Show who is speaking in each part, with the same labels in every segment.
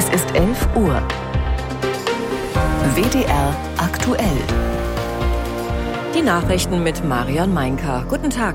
Speaker 1: Es ist 11 Uhr. WDR aktuell.
Speaker 2: Die Nachrichten mit Marion Meinker. Guten Tag.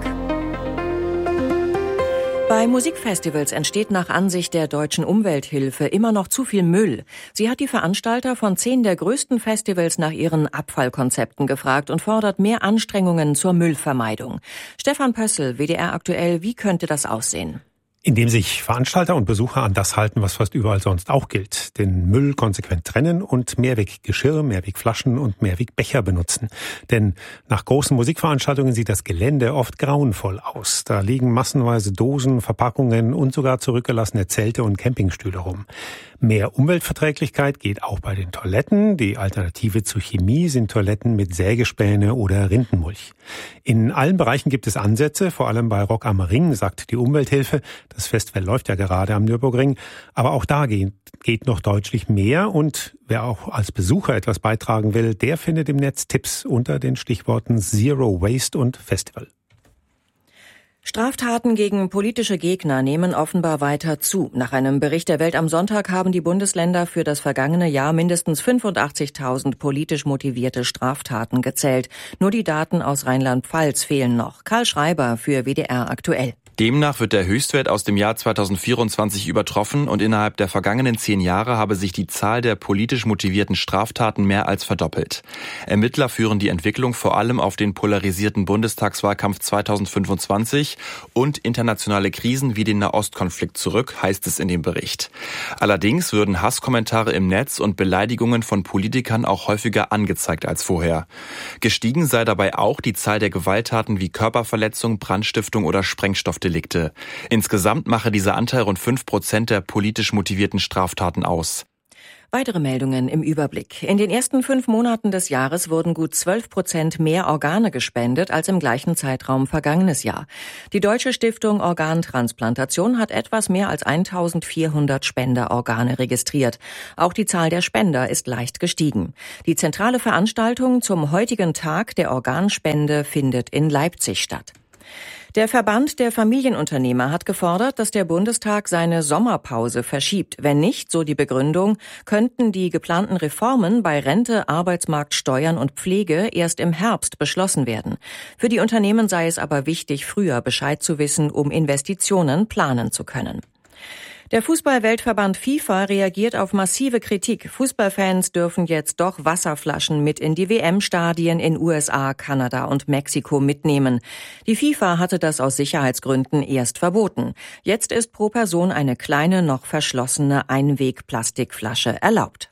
Speaker 2: Bei Musikfestivals entsteht nach Ansicht der Deutschen Umwelthilfe immer noch zu viel Müll. Sie hat die Veranstalter von 10 der größten Festivals nach ihren Abfallkonzepten gefragt und fordert mehr Anstrengungen zur Müllvermeidung. Stefan Pössl, WDR aktuell, wie könnte das aussehen?
Speaker 3: Indem sich Veranstalter und Besucher an das halten, was fast überall sonst auch gilt. Den Müll konsequent trennen und Mehrweggeschirr, Mehrwegflaschen und Mehrwegbecher benutzen. Denn nach großen Musikveranstaltungen sieht das Gelände oft grauenvoll aus. Da liegen massenweise Dosen, Verpackungen und sogar zurückgelassene Zelte und Campingstühle rum. Mehr Umweltverträglichkeit geht auch bei den Toiletten. Die Alternative zu Chemie sind Toiletten mit Sägespäne oder Rindenmulch. In allen Bereichen gibt es Ansätze, vor allem bei Rock am Ring, sagt die Umwelthilfe. Das Festival läuft ja gerade am Nürburgring. Aber auch da geht noch deutlich mehr. Und wer auch als Besucher etwas beitragen will, der findet im Netz Tipps unter den Stichworten Zero Waste und Festival.
Speaker 2: Straftaten gegen politische Gegner nehmen offenbar weiter zu. Nach einem Bericht der Welt am Sonntag haben die Bundesländer für das vergangene Jahr mindestens 85.000 politisch motivierte Straftaten gezählt. Nur die Daten aus Rheinland-Pfalz fehlen noch. Karl Schreiber für WDR aktuell.
Speaker 4: Demnach wird der Höchstwert aus dem Jahr 2024 übertroffen und innerhalb der vergangenen 10 Jahre habe sich die Zahl der politisch motivierten Straftaten mehr als verdoppelt. Ermittler führen die Entwicklung vor allem auf den polarisierten Bundestagswahlkampf 2025 und internationale Krisen wie den Nahostkonflikt zurück, heißt es in dem Bericht. Allerdings würden Hasskommentare im Netz und Beleidigungen von Politikern auch häufiger angezeigt als vorher. Gestiegen sei dabei auch die Zahl der Gewalttaten wie Körperverletzung, Brandstiftung oder Sprengstoffdelikte. Insgesamt mache dieser Anteil rund 5% der politisch motivierten Straftaten aus.
Speaker 2: Weitere Meldungen im Überblick. In den ersten 5 Monaten des Jahres wurden gut 12% mehr Organe gespendet als im gleichen Zeitraum vergangenes Jahr. Die Deutsche Stiftung Organtransplantation hat etwas mehr als 1.400 Spenderorgane registriert. Auch die Zahl der Spender ist leicht gestiegen. Die zentrale Veranstaltung zum heutigen Tag der Organspende findet in Leipzig statt. Der Verband der Familienunternehmer hat gefordert, dass der Bundestag seine Sommerpause verschiebt. Wenn nicht, so die Begründung, könnten die geplanten Reformen bei Rente, Arbeitsmarkt, Steuern und Pflege erst im Herbst beschlossen werden. Für die Unternehmen sei es aber wichtig, früher Bescheid zu wissen, um Investitionen planen zu können. Der Fußball-Weltverband FIFA reagiert auf massive Kritik. Fußballfans dürfen jetzt doch Wasserflaschen mit in die WM-Stadien in USA, Kanada und Mexiko mitnehmen. Die FIFA hatte das aus Sicherheitsgründen erst verboten. Jetzt ist pro Person eine kleine, noch verschlossene Einweg-Plastikflasche erlaubt.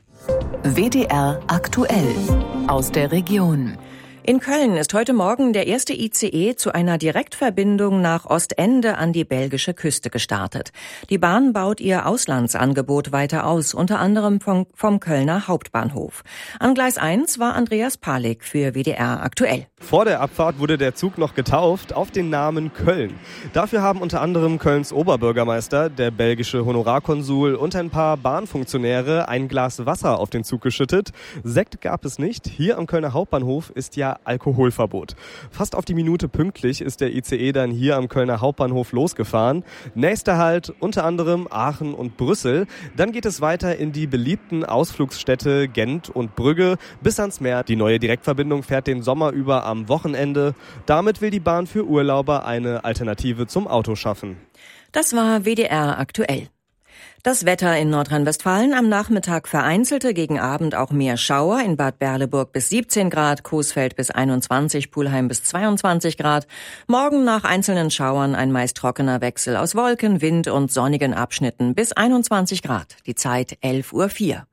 Speaker 1: WDR aktuell aus der Region.
Speaker 2: In Köln ist heute Morgen der erste ICE zu einer Direktverbindung nach Ostende an die belgische Küste gestartet. Die Bahn baut ihr Auslandsangebot weiter aus, unter anderem vom Kölner Hauptbahnhof. An Gleis 1 war Andreas Palik für WDR aktuell.
Speaker 5: Vor der Abfahrt wurde der Zug noch getauft auf den Namen Köln. Dafür haben unter anderem Kölns Oberbürgermeister, der belgische Honorarkonsul und ein paar Bahnfunktionäre ein Glas Wasser auf den Zug geschüttet. Sekt gab es nicht. Hier am Kölner Hauptbahnhof ist ja Alkoholverbot. Fast auf die Minute pünktlich ist der ICE dann hier am Kölner Hauptbahnhof losgefahren. Nächster Halt unter anderem Aachen und Brüssel. Dann geht es weiter in die beliebten Ausflugsstädte Gent und Brügge bis ans Meer. Die neue Direktverbindung fährt den Sommer über am Wochenende. Damit will die Bahn für Urlauber eine Alternative zum Auto schaffen.
Speaker 2: Das war WDR aktuell. Das Wetter in Nordrhein-Westfalen am Nachmittag vereinzelte, gegen Abend auch mehr Schauer, in Bad Berleburg bis 17 Grad, Coesfeld bis 21, Pulheim bis 22 Grad. Morgen nach einzelnen Schauern ein meist trockener Wechsel aus Wolken, Wind und sonnigen Abschnitten bis 21 Grad. Die Zeit 11:04 Uhr.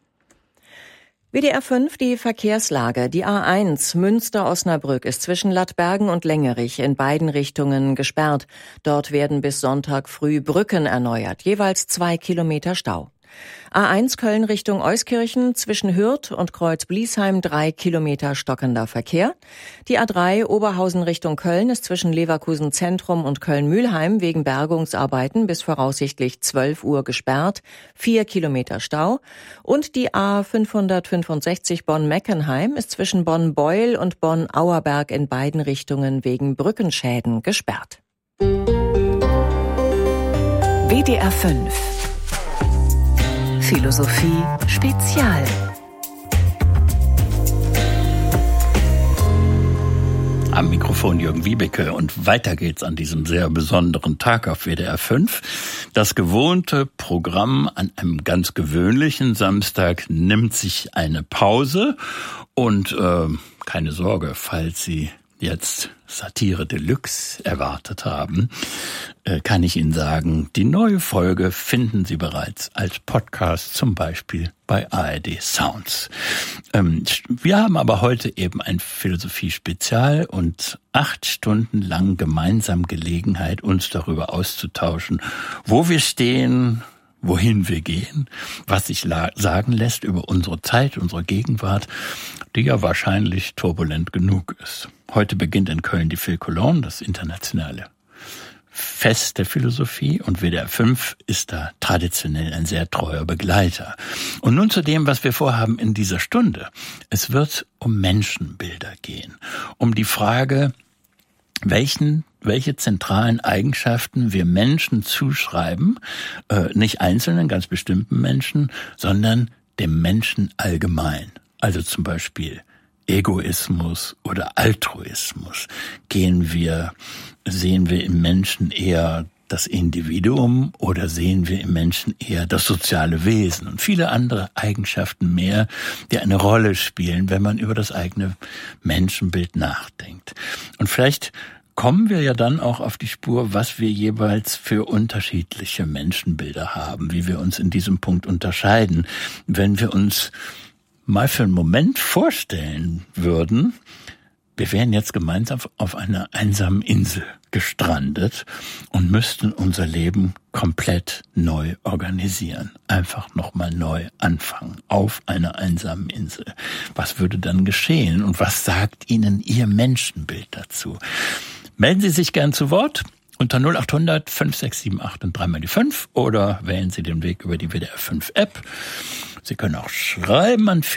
Speaker 2: WDR 5, die Verkehrslage. Die A1 Münster-Osnabrück ist zwischen Lattbergen und Lengerich in beiden Richtungen gesperrt. Dort werden bis Sonntag früh Brücken erneuert, jeweils 2 Kilometer Stau. A1 Köln Richtung Euskirchen zwischen Hürth und Kreuz-Bliesheim 3 Kilometer stockender Verkehr. Die A3 Oberhausen Richtung Köln ist zwischen Leverkusen Zentrum und Köln-Mühlheim wegen Bergungsarbeiten bis voraussichtlich 12 Uhr gesperrt, 4 Kilometer Stau. Und die A565 Bonn-Meckenheim ist zwischen Bonn-Beul und Bonn-Auerberg in beiden Richtungen wegen Brückenschäden gesperrt.
Speaker 1: WDR 5 Philosophie Spezial.
Speaker 6: Am Mikrofon Jürgen Wiebeke und weiter geht's an diesem sehr besonderen Tag auf WDR 5. Das gewohnte Programm an einem ganz gewöhnlichen Samstag nimmt sich eine Pause und keine Sorge, falls Sie jetzt Satire Deluxe erwartet haben, kann ich Ihnen sagen, die neue Folge finden Sie bereits als Podcast, zum Beispiel bei ARD Sounds. Wir haben aber heute eben ein Philosophie-Spezial und 8 Stunden lang gemeinsam Gelegenheit, uns darüber auszutauschen, wo wir stehen, wohin wir gehen, was sich sagen lässt über unsere Zeit, unsere Gegenwart, die ja wahrscheinlich turbulent genug ist. Heute beginnt in Köln die Phil Cologne, das internationale Fest der Philosophie, und WDR 5 ist da traditionell ein sehr treuer Begleiter. Und nun zu dem, was wir vorhaben in dieser Stunde. Es wird um Menschenbilder gehen, um die Frage, welche zentralen Eigenschaften wir Menschen zuschreiben, nicht einzelnen, ganz bestimmten Menschen, sondern dem Menschen allgemein. Also zum Beispiel Egoismus oder Altruismus. Sehen wir im Menschen eher das Individuum oder sehen wir im Menschen eher das soziale Wesen und viele andere Eigenschaften mehr, die eine Rolle spielen, wenn man über das eigene Menschenbild nachdenkt. Und vielleicht kommen wir ja dann auch auf die Spur, was wir jeweils für unterschiedliche Menschenbilder haben, wie wir uns in diesem Punkt unterscheiden. Wenn wir uns mal für einen Moment vorstellen würden, wir wären jetzt gemeinsam auf einer einsamen Insel gestrandet und müssten unser Leben komplett neu organisieren. Einfach nochmal neu anfangen auf einer einsamen Insel. Was würde dann geschehen und was sagt Ihnen Ihr Menschenbild dazu? Melden Sie sich gern zu Wort unter 0800 5678 und 3 mal die 5 oder wählen Sie den Weg über die WDR 5 App. Sie können auch schreiben an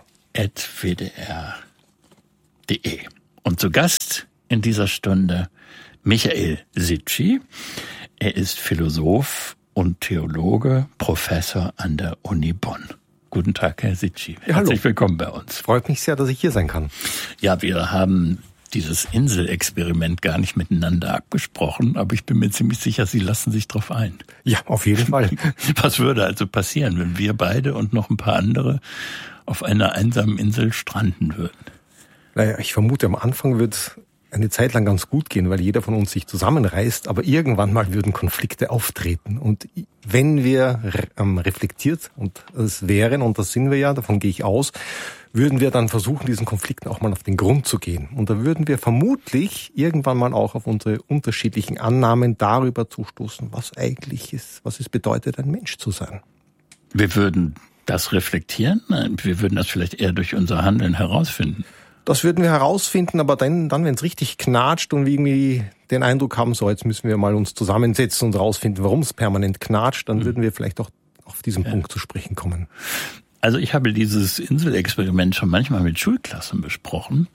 Speaker 6: philo@wdr.de. Und zu Gast in dieser Stunde Michael Sitschi. Er ist Philosoph und Theologe, Professor an der Uni Bonn. Guten Tag, Herr Sitschi.
Speaker 3: Ja,
Speaker 6: herzlich willkommen bei uns.
Speaker 3: Freut mich sehr, dass ich hier sein kann.
Speaker 6: Ja, wir haben dieses Inselexperiment gar nicht miteinander abgesprochen, aber ich bin mir ziemlich sicher, Sie lassen sich drauf ein.
Speaker 3: Ja, auf jeden Fall.
Speaker 6: Was würde also passieren, wenn wir beide und noch ein paar andere auf einer einsamen Insel stranden würden?
Speaker 3: Naja, ich vermute, am Anfang wird eine Zeit lang ganz gut gehen, weil jeder von uns sich zusammenreißt, aber irgendwann mal würden Konflikte auftreten. Und wenn wir reflektiert und es wären, und das sind wir ja, davon gehe ich aus, würden wir dann versuchen, diesen Konflikten auch mal auf den Grund zu gehen. Und da würden wir vermutlich irgendwann mal auch auf unsere unterschiedlichen Annahmen darüber zustoßen, was eigentlich ist, was es bedeutet, ein Mensch zu sein.
Speaker 6: Wir würden das reflektieren? Wir würden das vielleicht eher durch unser Handeln herausfinden.
Speaker 3: Das würden wir herausfinden, aber dann wenn es richtig knatscht und wir irgendwie den Eindruck haben, so jetzt müssen wir mal uns zusammensetzen und rausfinden, warum es permanent knatscht, dann würden wir vielleicht auch auf diesen Punkt zu sprechen kommen.
Speaker 6: Also ich habe dieses Inselexperiment schon manchmal mit Schulklassen besprochen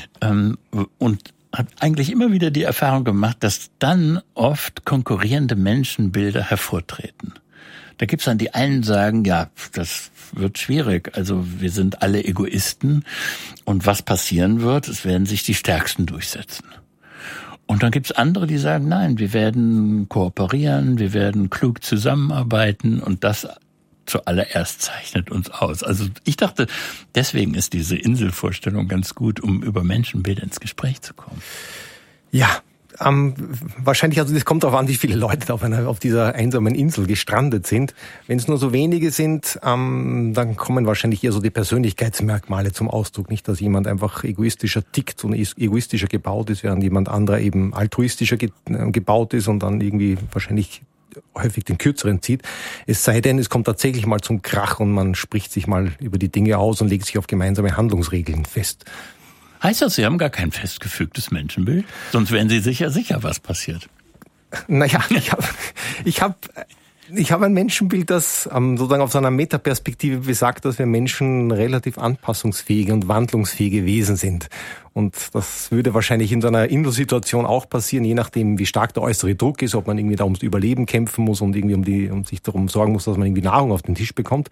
Speaker 6: und habe eigentlich immer wieder die Erfahrung gemacht, dass dann oft konkurrierende Menschenbilder hervortreten. Da gibt's dann die einen, sagen, ja, das wird schwierig, also wir sind alle Egoisten und was passieren wird, es werden sich die Stärksten durchsetzen. Und dann gibt's andere, die sagen, nein, wir werden kooperieren, wir werden klug zusammenarbeiten und das zuallererst zeichnet uns aus. Also ich dachte, deswegen ist diese Inselvorstellung ganz gut, um über Menschenbilder ins Gespräch zu kommen.
Speaker 3: Ja, wahrscheinlich, also das kommt darauf an, wie viele Leute auf dieser einsamen Insel gestrandet sind. Wenn es nur so wenige sind, dann kommen wahrscheinlich eher so die Persönlichkeitsmerkmale zum Ausdruck. Nicht, dass jemand einfach egoistischer tickt und egoistischer gebaut ist, während jemand anderer eben altruistischer gebaut ist und dann irgendwie wahrscheinlich häufig den Kürzeren zieht. Es sei denn, es kommt tatsächlich mal zum Krach und man spricht sich mal über die Dinge aus und legt sich auf gemeinsame Handlungsregeln fest.
Speaker 6: Heißt das, Sie haben gar kein festgefügtes Menschenbild? Sonst wären Sie sicher, was passiert.
Speaker 3: Naja, ich hab
Speaker 7: Ich habe ein Menschenbild, das sozusagen auf so einer Metaperspektive besagt, dass wir Menschen relativ anpassungsfähige und wandlungsfähige Wesen sind. Und das würde wahrscheinlich in so einer Indosituation auch passieren, je nachdem, wie stark der äußere Druck ist, ob man irgendwie da ums Überleben kämpfen muss und irgendwie um sich darum sorgen muss, dass man irgendwie Nahrung auf den Tisch bekommt.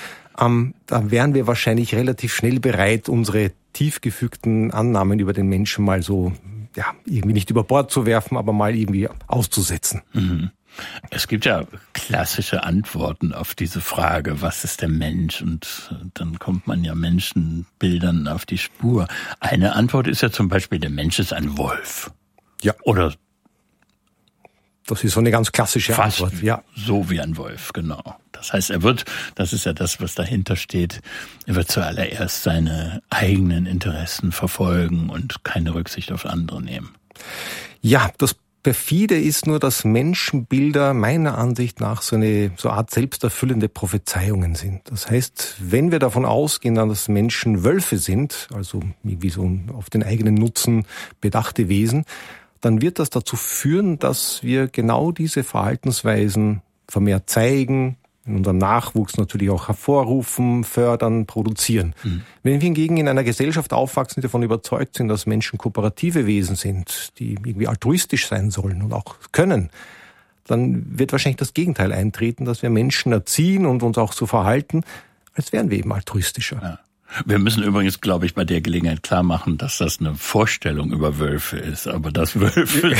Speaker 7: Da wären wir wahrscheinlich relativ schnell bereit, unsere tiefgefügten Annahmen über den Menschen mal so, irgendwie nicht über Bord zu werfen, aber mal irgendwie auszusetzen.
Speaker 6: Mhm. Es gibt ja klassische Antworten auf diese Frage, was ist der Mensch? Und dann kommt man ja Menschenbildern auf die Spur. Eine Antwort ist ja zum Beispiel, der Mensch ist ein Wolf.
Speaker 7: Ja.
Speaker 6: Oder
Speaker 7: das ist so eine ganz klassische
Speaker 6: fast
Speaker 7: Antwort. Ja.
Speaker 6: So wie ein Wolf, genau. Das heißt, das ist ja das, was dahinter steht, er wird zuallererst seine eigenen Interessen verfolgen und keine Rücksicht auf andere nehmen.
Speaker 7: Ja, das Perfide ist nur, dass Menschenbilder meiner Ansicht nach so eine Art selbsterfüllende Prophezeiungen sind. Das heißt, wenn wir davon ausgehen, dass Menschen Wölfe sind, also wie so auf den eigenen Nutzen bedachte Wesen, dann wird das dazu führen, dass wir genau diese Verhaltensweisen vermehrt zeigen, in unserem Nachwuchs natürlich auch hervorrufen, fördern, produzieren. Mhm. Wenn wir hingegen in einer Gesellschaft aufwachsen, die davon überzeugt sind, dass Menschen kooperative Wesen sind, die irgendwie altruistisch sein sollen und auch können, dann wird wahrscheinlich das Gegenteil eintreten, dass wir Menschen erziehen und uns auch so verhalten, als wären wir eben altruistischer.
Speaker 6: Ja. Wir müssen übrigens, glaube ich, bei der Gelegenheit klar machen, dass das eine Vorstellung über Wölfe ist, aber dass Wölfe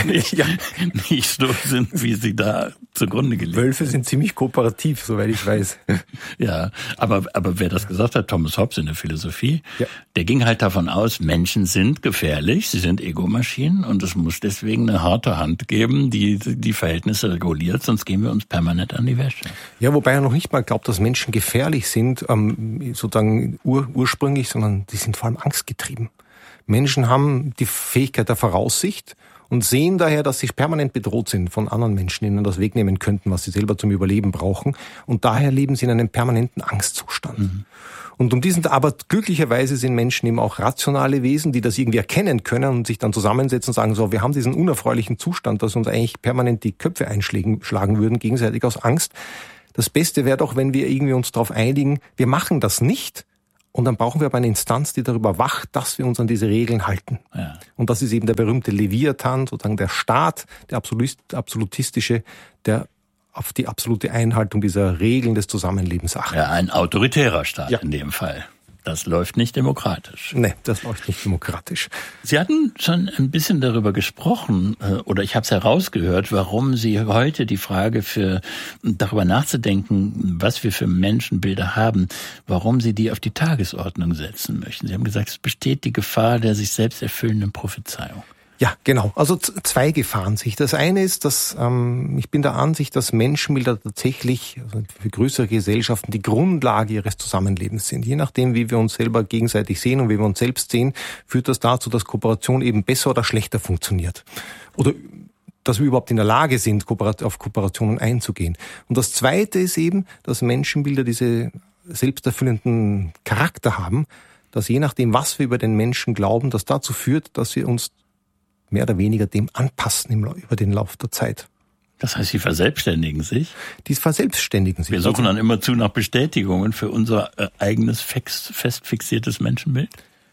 Speaker 6: nicht so sind, wie sie da zugrunde gelegt sind.
Speaker 7: Wölfe sind ziemlich kooperativ, soweit ich weiß.
Speaker 6: Ja, aber wer das gesagt hat, Thomas Hobbes in der Philosophie, der ging halt davon aus, Menschen sind gefährlich, sie sind Egomaschinen und es muss deswegen eine harte Hand geben, die Verhältnisse reguliert, sonst gehen wir uns permanent an die Wäsche.
Speaker 7: Ja, wobei er noch nicht mal glaubt, dass Menschen gefährlich sind, sozusagen ursprünglich, sondern die sind vor allem angstgetrieben. Menschen haben die Fähigkeit der Voraussicht und sehen daher, dass sie permanent bedroht sind von anderen Menschen, die ihnen das wegnehmen könnten, was sie selber zum Überleben brauchen. Und daher leben sie in einem permanenten Angstzustand. Mhm. Und aber glücklicherweise sind Menschen eben auch rationale Wesen, die das irgendwie erkennen können und sich dann zusammensetzen und sagen, so, wir haben diesen unerfreulichen Zustand, dass uns eigentlich permanent die Köpfe einschlagen würden, gegenseitig aus Angst. Das Beste wäre doch, wenn wir irgendwie uns darauf einigen, wir machen das nicht. Und dann brauchen wir aber eine Instanz, die darüber wacht, dass wir uns an diese Regeln halten. Ja. Und das ist eben der berühmte Leviathan, sozusagen der Staat, der absolutistische, der auf die absolute Einhaltung dieser Regeln des Zusammenlebens achtet.
Speaker 6: Ja, ein autoritärer Staat in dem Fall. Das läuft nicht demokratisch.
Speaker 7: Nee, das läuft nicht demokratisch.
Speaker 6: Sie hatten schon ein bisschen darüber gesprochen, oder ich habe es herausgehört, warum Sie heute die Frage darüber nachzudenken, was wir für Menschenbilder haben, warum Sie die auf die Tagesordnung setzen möchten. Sie haben gesagt, es besteht die Gefahr der sich selbst erfüllenden Prophezeiung.
Speaker 7: Ja, genau. Also zwei Gefahren sich. Das eine ist, dass ich bin der Ansicht, dass Menschenbilder tatsächlich für größere Gesellschaften die Grundlage ihres Zusammenlebens sind. Je nachdem, wie wir uns selber gegenseitig sehen und wie wir uns selbst sehen, führt das dazu, dass Kooperation eben besser oder schlechter funktioniert. Oder dass wir überhaupt in der Lage sind, auf Kooperationen einzugehen. Und das Zweite ist eben, dass Menschenbilder diese selbsterfüllenden Charakter haben, dass je nachdem, was wir über den Menschen glauben, das dazu führt, dass wir uns mehr oder weniger dem anpassen über den Lauf der Zeit.
Speaker 6: Das heißt, sie verselbstständigen sich?
Speaker 7: Die verselbstständigen sich.
Speaker 6: Wir suchen dann immerzu nach Bestätigungen für unser eigenes fest fixiertes Menschenbild?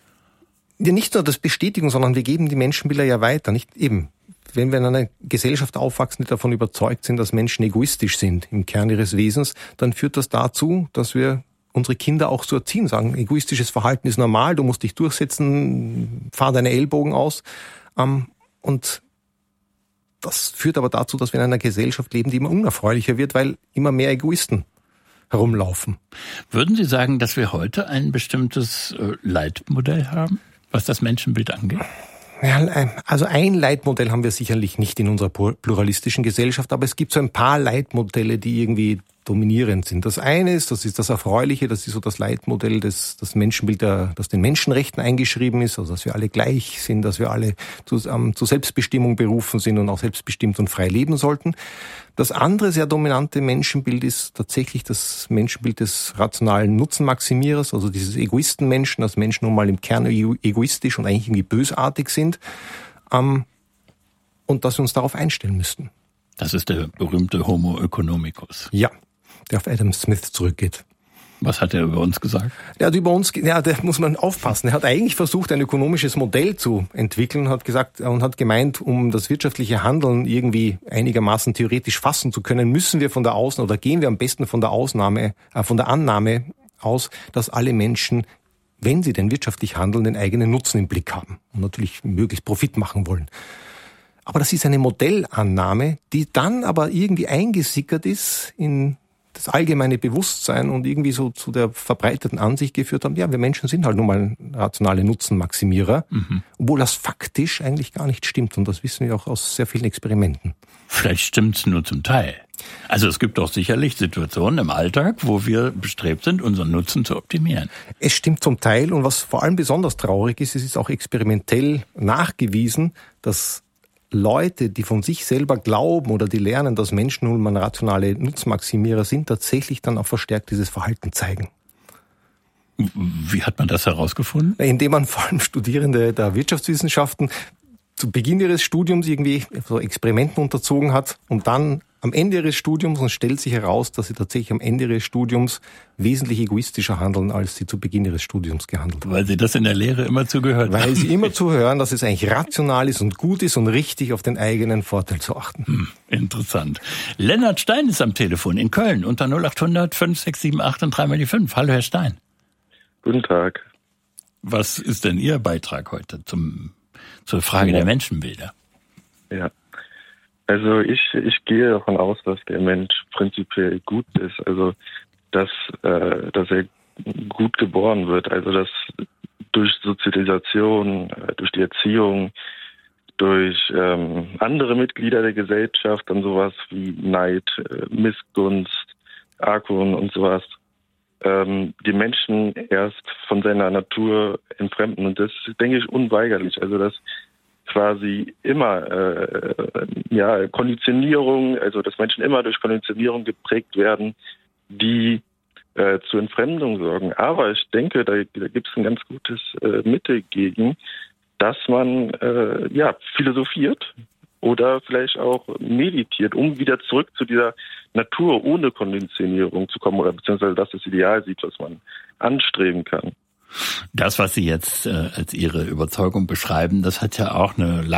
Speaker 7: Ja, nicht nur das Bestätigung, sondern wir geben die Menschenbilder ja weiter. Nicht eben, wenn wir in einer Gesellschaft aufwachsen, die davon überzeugt sind, dass Menschen egoistisch sind im Kern ihres Wesens, dann führt das dazu, dass wir unsere Kinder auch so erziehen, sagen, egoistisches Verhalten ist normal, du musst dich durchsetzen, fahr deine Ellbogen aus. Und das führt aber dazu, dass wir in einer Gesellschaft leben, die immer unerfreulicher wird, weil immer mehr Egoisten herumlaufen.
Speaker 6: Würden Sie sagen, dass wir heute ein bestimmtes Leitmodell haben, was das Menschenbild angeht?
Speaker 7: Ja, also ein Leitmodell haben wir sicherlich nicht in unserer pluralistischen Gesellschaft, aber es gibt so ein paar Leitmodelle, die irgendwie dominierend sind. Das eine ist, das ist das Erfreuliche, das ist so das Leitmodell, das Menschenbild, das den Menschenrechten eingeschrieben ist, also dass wir alle gleich sind, dass wir alle zu Selbstbestimmung berufen sind und auch selbstbestimmt und frei leben sollten. Das andere sehr dominante Menschenbild ist tatsächlich das Menschenbild des rationalen Nutzenmaximierers, also dieses Egoistenmenschen, dass Menschen nun mal im Kern egoistisch und eigentlich irgendwie bösartig sind, und dass wir uns darauf einstellen müssten.
Speaker 6: Das ist der berühmte Homo economicus.
Speaker 7: Ja, der auf Adam Smith zurückgeht.
Speaker 6: Was hat er über uns gesagt?
Speaker 7: Der hat über uns, da muss man aufpassen. Er hat eigentlich versucht, ein ökonomisches Modell zu entwickeln, hat gemeint, um das wirtschaftliche Handeln irgendwie einigermaßen theoretisch fassen zu können, gehen wir am besten von der Annahme aus, dass alle Menschen, wenn sie denn wirtschaftlich handeln, den eigenen Nutzen im Blick haben und natürlich möglichst Profit machen wollen. Aber das ist eine Modellannahme, die dann aber irgendwie eingesickert ist in das allgemeine Bewusstsein und irgendwie so zu der verbreiteten Ansicht geführt haben, ja, wir Menschen sind halt nun mal rationale Nutzenmaximierer, obwohl das faktisch eigentlich gar nicht stimmt. Und das wissen wir auch aus sehr vielen Experimenten.
Speaker 6: Vielleicht stimmt's nur zum Teil. Also es gibt doch sicherlich Situationen im Alltag, wo wir bestrebt sind, unseren Nutzen zu optimieren.
Speaker 7: Es stimmt zum Teil und was vor allem besonders traurig ist, es ist auch experimentell nachgewiesen, dass Leute, die von sich selber glauben oder die lernen, dass Menschen nun mal rationale Nutzmaximierer sind, tatsächlich dann auch verstärkt dieses Verhalten zeigen.
Speaker 6: Wie hat man das herausgefunden?
Speaker 7: Indem man vor allem Studierende der Wirtschaftswissenschaften zu Beginn ihres Studiums irgendwie so Experimenten unterzogen hat und dann am Ende ihres Studiums und stellt sich heraus, dass sie tatsächlich am Ende ihres Studiums wesentlich egoistischer handeln, als sie zu Beginn ihres Studiums gehandelt haben.
Speaker 6: Weil sie das in der Lehre immer zugehört haben.
Speaker 7: Weil sie immer zuhören, dass es eigentlich rational ist und gut ist und richtig auf den eigenen Vorteil zu achten.
Speaker 6: Interessant. Lennart Stein ist am Telefon in Köln unter 0800 5678 und 3 mal die 5. Hallo, Herr Stein.
Speaker 8: Guten Tag.
Speaker 6: Was ist denn Ihr Beitrag heute zur Frage der Menschenbilder?
Speaker 8: Ja. Also ich gehe davon aus, dass der Mensch prinzipiell gut ist, also dass er gut geboren wird, also dass durch Sozialisation, durch die Erziehung, durch andere Mitglieder der Gesellschaft dann sowas wie Neid, Missgunst, Argwohn und sowas, die Menschen erst von seiner Natur entfremden und das ist, denke ich, unweigerlich, also dass quasi immer Konditionierung, also dass Menschen immer durch Konditionierung geprägt werden, die zur Entfremdung sorgen. Aber ich denke, da gibt es ein ganz gutes Mittel gegen, dass man philosophiert oder vielleicht auch meditiert, um wieder zurück zu dieser Natur ohne Konditionierung zu kommen oder beziehungsweise dass das Ideal sieht, was man anstreben kann.
Speaker 6: Das, was Sie jetzt als Ihre Überzeugung beschreiben, das hat ja auch eine